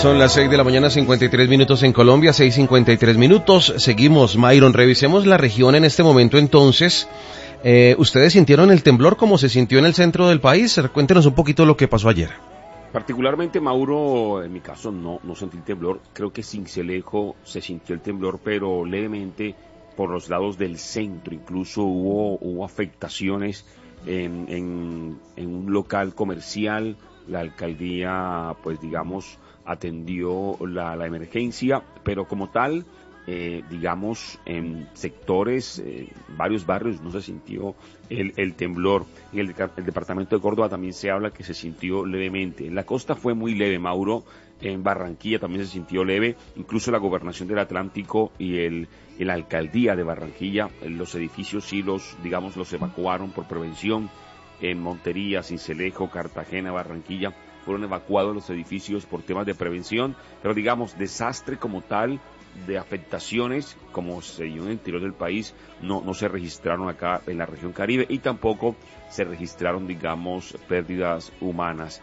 Son las 6 de la mañana, 53 minutos en Colombia, 6:53 minutos. Seguimos, Myron, revisemos la región en este momento entonces. ¿Ustedes sintieron el temblor como se sintió en el centro del país? Cuéntenos un poquito lo que pasó ayer. Particularmente, Mauro, en mi caso no sentí el temblor. Creo que Sincelejo se sintió el temblor, pero levemente por los lados del centro. Incluso hubo afectaciones en un local comercial. La alcaldía, pues digamos, atendió la emergencia, pero como tal, digamos, en sectores, varios barrios no se sintió el temblor. En el departamento de Córdoba también se habla que se sintió levemente. En la costa fue muy leve, Mauro. En Barranquilla también se sintió leve. Incluso la gobernación del Atlántico y la alcaldía de Barranquilla, los edificios sí los evacuaron por prevención. En Montería, Sincelejo, Cartagena, Barranquilla, fueron evacuados los edificios por temas de prevención, pero digamos, desastre como tal, de afectaciones, como se dio en el interior del país, no se registraron acá en la región Caribe, y tampoco se registraron, digamos, pérdidas humanas.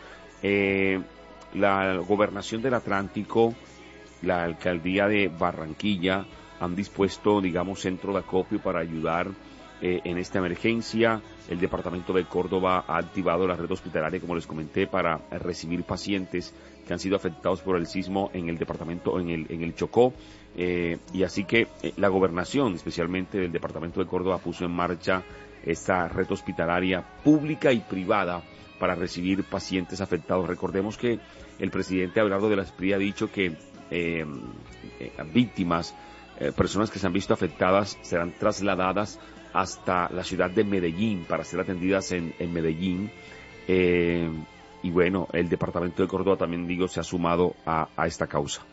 La gobernación del Atlántico, la alcaldía de Barranquilla, han dispuesto, digamos, centro de acopio para ayudar en esta emergencia. El departamento de Córdoba ha activado la red hospitalaria, como les comenté, para recibir pacientes que han sido afectados por el sismo en el departamento, en el Chocó, y así que la gobernación, especialmente del departamento de Córdoba, puso en marcha esta red hospitalaria pública y privada para recibir pacientes afectados. Recordemos que el presidente Abelardo de la Espriella ha dicho que víctimas, personas que se han visto afectadas, serán trasladadas hasta la ciudad de Medellín para ser atendidas en Medellín, y bueno, el departamento de Córdoba también, se ha sumado a esta causa.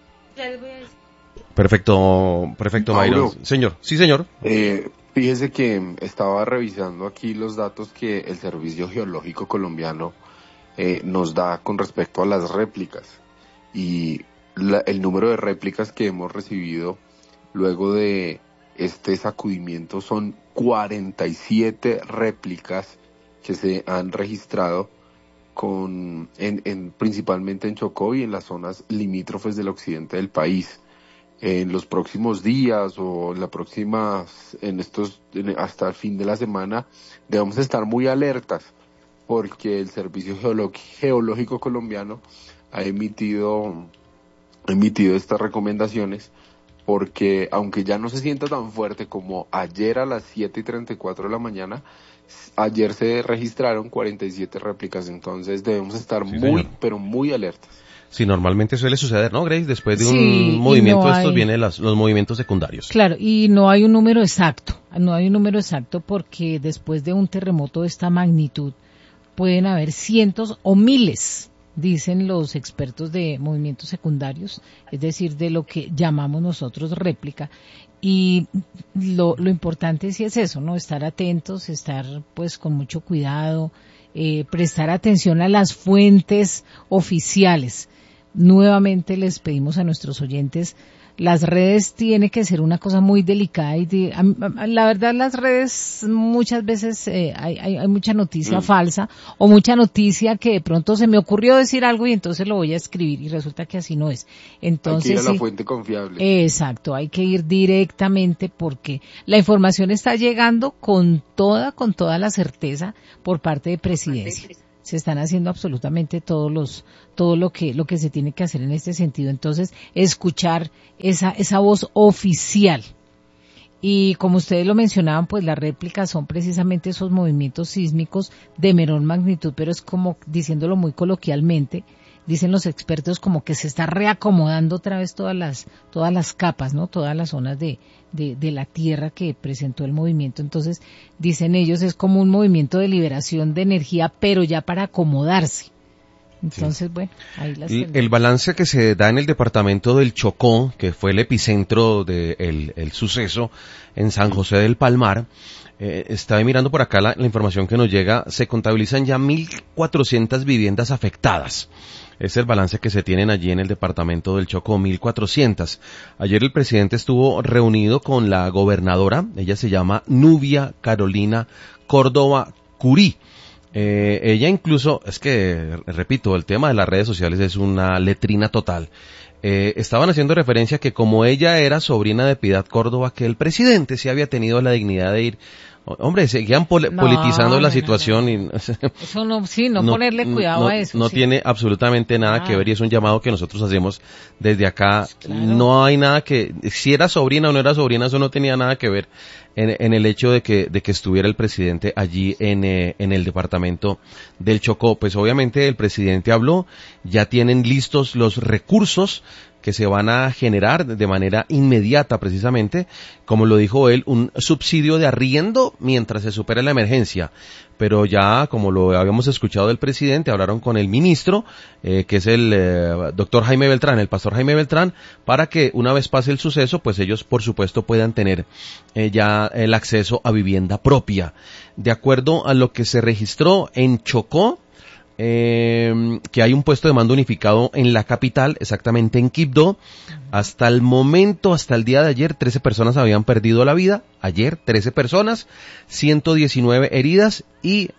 Perfecto, Myron. Señor, sí, señor. Fíjese que estaba revisando aquí los datos que el Servicio Geológico Colombiano nos da con respecto a las réplicas, y el número de réplicas que hemos recibido luego de este sacudimiento son 47 réplicas que se han registrado principalmente en Chocó y en las zonas limítrofes del occidente del país. En los próximos días o hasta el fin de la semana debemos estar muy alertas, porque el Servicio Geológico Colombiano ha emitido estas recomendaciones, porque aunque ya no se sienta tan fuerte como ayer a las 7:34 de la mañana, ayer se registraron 47 réplicas, entonces debemos estar pero muy alertas. Sí, normalmente suele suceder, ¿no, Grace? Después de un movimiento de estos vienen los movimientos secundarios. Claro, y no hay un número exacto, porque después de un terremoto de esta magnitud pueden haber cientos o miles, dicen los expertos de movimientos secundarios, es decir, de lo que llamamos nosotros réplica. Y lo importante sí es eso, ¿no? Estar atentos, estar pues con mucho cuidado, prestar atención a las fuentes oficiales. Nuevamente les pedimos a nuestros oyentes, las redes tiene que ser una cosa muy delicada y la verdad las redes muchas veces hay mucha noticia falsa o mucha noticia que de pronto se me ocurrió decir algo y entonces lo voy a escribir y resulta que así no es. Entonces, hay que ir a la fuente confiable. Exacto, hay que ir directamente porque la información está llegando con toda la certeza por parte de Presidencia. Se están haciendo absolutamente todo lo que se tiene que hacer en este sentido. Entonces, escuchar esa voz oficial. Y como ustedes lo mencionaban, pues las réplicas son precisamente esos movimientos sísmicos de menor magnitud, pero es como diciéndolo muy coloquialmente, dicen los expertos, como que se está reacomodando otra vez todas las capas, ¿no? Todas las zonas de la tierra que presentó el movimiento. Entonces, dicen ellos, es como un movimiento de liberación de energía, pero ya para acomodarse. Entonces, bueno, ahí las tenemos. El balance que se da en el departamento del Chocó, que fue el epicentro del suceso en San José del Palmar, estaba mirando por acá la información que nos llega, se contabilizan ya 1.400 viviendas afectadas. Es el balance que se tienen allí en el departamento del Chocó, 1.400. Ayer el presidente estuvo reunido con la gobernadora, ella se llama Nubia Carolina Córdoba Curí. Ella incluso, es que, repito, el tema de las redes sociales es una letrina total. Estaban haciendo referencia que como ella era sobrina de Piedad Córdoba, que el presidente sí había tenido la dignidad de ir. Hombre, seguían politizando la situación. No. Y Eso no, sí, no ponerle cuidado a eso. No sí. tiene absolutamente nada que ver y es un llamado que nosotros hacemos desde acá. Claro. No hay nada que, si era sobrina o no era sobrina, eso no tenía nada que ver en el hecho de que estuviera el presidente allí en el departamento del Chocó. Pues obviamente el presidente habló, ya tienen listos los recursos que se van a generar de manera inmediata precisamente, como lo dijo él, un subsidio de arriendo mientras se supera la emergencia. Pero ya, como lo habíamos escuchado del presidente, hablaron con el ministro, que es el doctor Jaime Beltrán, el pastor Jaime Beltrán, para que una vez pase el suceso, pues ellos por supuesto puedan tener ya el acceso a vivienda propia. De acuerdo a lo que se registró en Chocó, que hay un puesto de mando unificado en la capital, exactamente en Quibdó. Hasta el momento, hasta el día de ayer, 13 personas habían perdido la vida. Ayer, 13 personas, 119 heridas y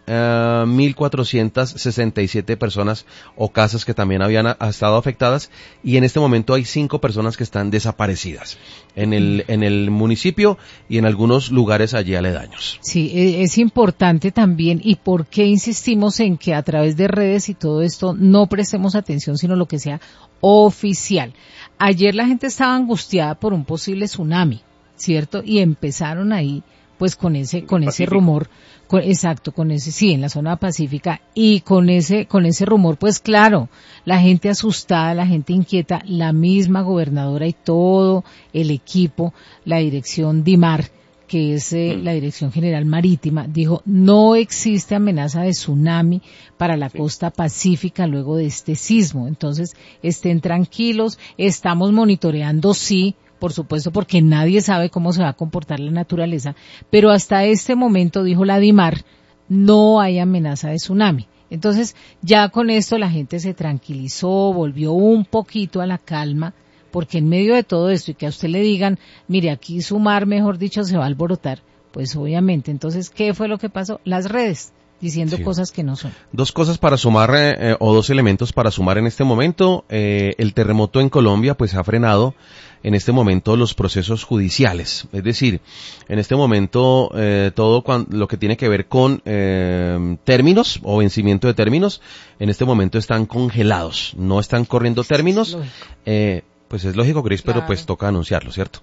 1.467 personas o casas que también habían estado afectadas. Y en este momento hay 5 personas que están desaparecidas en el municipio y en algunos lugares allí aledaños. Sí, es importante también. ¿Y por qué insistimos en que a través de redes y todo esto no prestemos atención, sino lo que sea oficial? Ayer la gente estaba angustiada por un posible tsunami, ¿cierto? Y empezaron ahí, pues con ese rumor, sí, en la zona pacífica, y con ese rumor, pues claro, la gente asustada, la gente inquieta, la misma gobernadora y todo el equipo, la dirección DIMAR, que es la Dirección General Marítima, dijo, no existe amenaza de tsunami para la costa pacífica luego de este sismo. Entonces, estén tranquilos, estamos monitoreando, sí, por supuesto, porque nadie sabe cómo se va a comportar la naturaleza, pero hasta este momento, dijo la DIMAR, no hay amenaza de tsunami. Entonces, ya con esto la gente se tranquilizó, volvió un poquito a la calma, porque en medio de todo esto y que a usted le digan, mire, aquí su mar, mejor dicho, se va a alborotar, pues obviamente. Entonces, ¿qué fue lo que pasó? Las redes, diciendo cosas que no son. Dos cosas para sumar, o dos elementos para sumar en este momento. El terremoto en Colombia, pues ha frenado en este momento los procesos judiciales. Es decir, en este momento, todo lo que tiene que ver con términos o vencimiento de términos, en este momento están congelados. No están corriendo términos. Pues es lógico, Cris, claro. Pero pues toca anunciarlo, ¿cierto?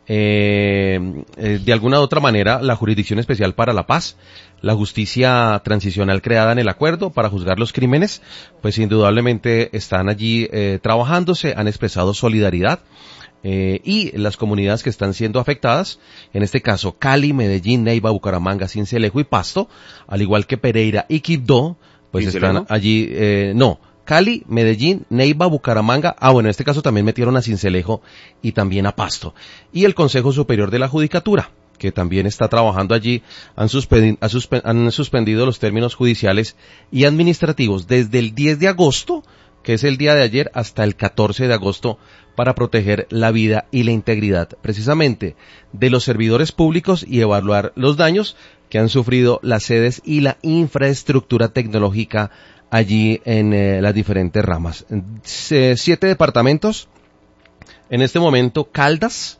De alguna u otra manera, la Jurisdicción Especial para la Paz, la justicia transicional creada en el acuerdo para juzgar los crímenes, pues indudablemente están allí trabajándose, han expresado solidaridad. Y las comunidades que están siendo afectadas, en este caso Cali, Medellín, Neiva, Bucaramanga, Sincelejo y Pasto, al igual que Pereira y Quibdó, pues están allí, Cali, Medellín, Neiva, Bucaramanga, en este caso también metieron a Sincelejo y también a Pasto. Y el Consejo Superior de la Judicatura, que también está trabajando allí, han suspendido los términos judiciales y administrativos desde el 10 de agosto, que es el día de ayer, hasta el 14 de agosto, para proteger la vida y la integridad, precisamente, de los servidores públicos y evaluar los daños que han sufrido las sedes y la infraestructura tecnológica allí en las diferentes ramas. 7 departamentos, en este momento, Caldas,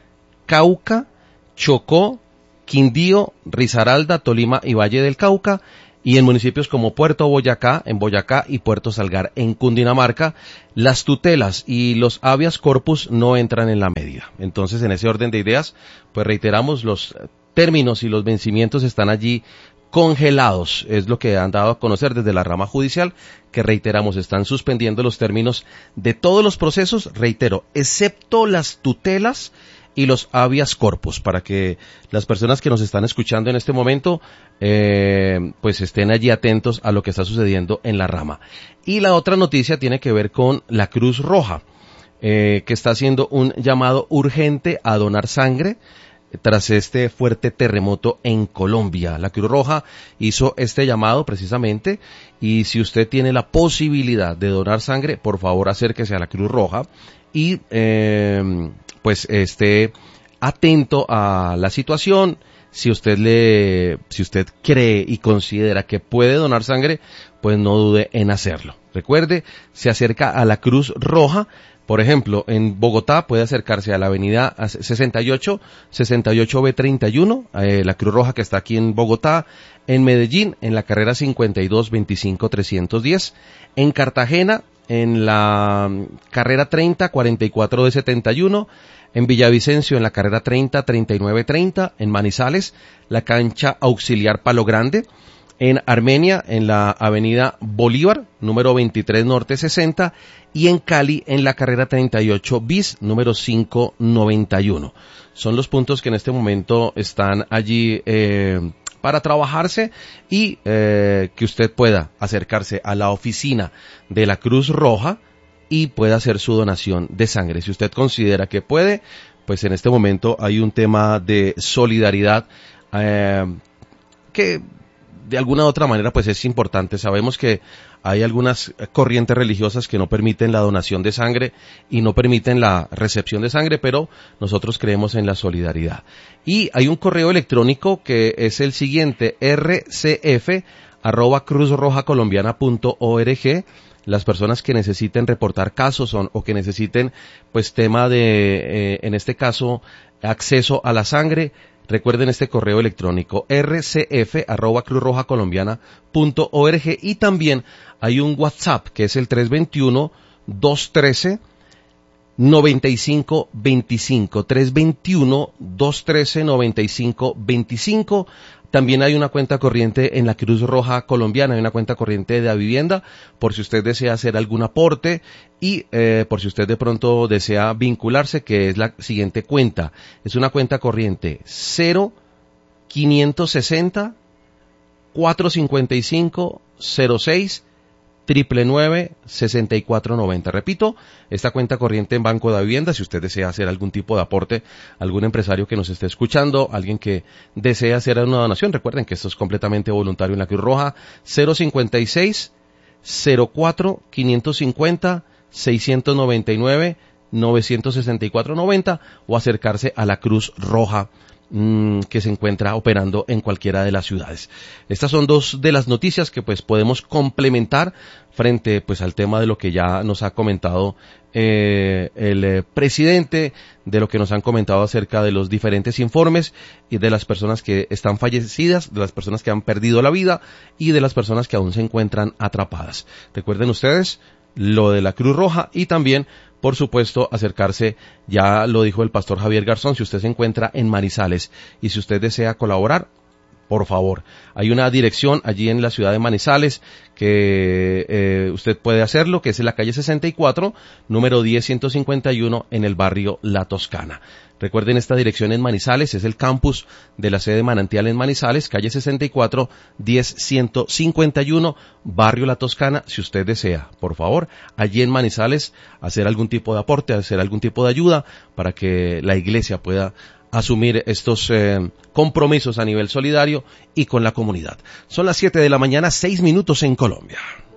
Cauca, Chocó, Quindío, Risaralda, Tolima y Valle del Cauca, y en municipios como Puerto Boyacá, en Boyacá, y Puerto Salgar, en Cundinamarca, las tutelas y los habeas corpus no entran en la medida. Entonces, en ese orden de ideas, pues reiteramos, los términos y los vencimientos están allí congelados, es lo que han dado a conocer desde la rama judicial, que reiteramos, están suspendiendo los términos de todos los procesos, reitero, excepto las tutelas y los habeas corpus, para que las personas que nos están escuchando en este momento, pues estén allí atentos a lo que está sucediendo en la rama. Y la otra noticia tiene que ver con la Cruz Roja, que está haciendo un llamado urgente a donar sangre, tras este fuerte terremoto en Colombia. La Cruz Roja hizo este llamado precisamente, y si usted tiene la posibilidad de donar sangre, por favor acérquese a la Cruz Roja y pues esté atento a la situación. si usted cree y considera que puede donar sangre, pues no dude en hacerlo. Recuerde, se acerca a la Cruz Roja. Por ejemplo, en Bogotá puede acercarse a la avenida 68B31, la Cruz Roja que está aquí en Bogotá. En Medellín, en la carrera 52-25-310. En Cartagena, en la carrera 30-44D71. En Villavicencio, en la carrera 30-39-30. En Manizales, la cancha auxiliar Palo Grande. En Armenia, en la avenida Bolívar, número 23 Norte 60, y en Cali, en la carrera 38 bis, número 591. Son los puntos que en este momento están allí para trabajarse y que usted pueda acercarse a la oficina de la Cruz Roja y pueda hacer su donación de sangre. Si usted considera que puede, pues en este momento hay un tema de solidaridad que de alguna u otra manera pues es importante. Sabemos que hay algunas corrientes religiosas que no permiten la donación de sangre y no permiten la recepción de sangre, pero nosotros creemos en la solidaridad. Y hay un correo electrónico que es el siguiente: rcf@cruzrojacolombiana.org. Las personas que necesiten reportar casos o que necesiten pues tema de, en este caso, acceso a la sangre, recuerden este correo electrónico rcf@cruzrojacolombiana.org. Y también hay un WhatsApp que es el 321-213-9525, 321-213-9525. También hay una cuenta corriente en la Cruz Roja Colombiana, hay una cuenta corriente de Davivienda, por si usted desea hacer algún aporte y por si usted de pronto desea vincularse, que es la siguiente cuenta. Es una cuenta corriente 0560 455 06 999 6490. Repito, esta cuenta corriente en Banco de Vivienda, si usted desea hacer algún tipo de aporte, algún empresario que nos esté escuchando, alguien que desea hacer una donación, recuerden que esto es completamente voluntario en la Cruz Roja. 056 04 550 699 96490 o acercarse a la Cruz Roja que se encuentra operando en cualquiera de las ciudades. Estas son dos de las noticias que pues podemos complementar frente pues al tema de lo que ya nos ha comentado el presidente, de lo que nos han comentado acerca de los diferentes informes y de las personas que están fallecidas, de las personas que han perdido la vida y de las personas que aún se encuentran atrapadas. Recuerden ustedes lo de la Cruz Roja y también, por supuesto, acercarse, ya lo dijo el pastor Javier Garzón, si usted se encuentra en Manizales y si usted desea colaborar, por favor, hay una dirección allí en la ciudad de Manizales que usted puede hacerlo, que es en la calle 64, número 10151 en el barrio La Toscana. Recuerden, esta dirección en Manizales es el campus de la sede Manantial en Manizales, calle 64, 10151, barrio La Toscana. Si usted desea, por favor, allí en Manizales, hacer algún tipo de aporte, hacer algún tipo de ayuda para que la iglesia pueda asumir estos compromisos a nivel solidario y con la comunidad. Son las 7 de la mañana, 6 minutos en Colombia.